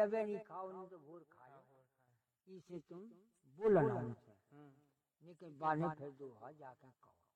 अबे नहीं खाओ नहीं तो भोर खा लो, इसे तुम बोलना उनसे, नहीं कहीं बाने फिर दो जाके कहो।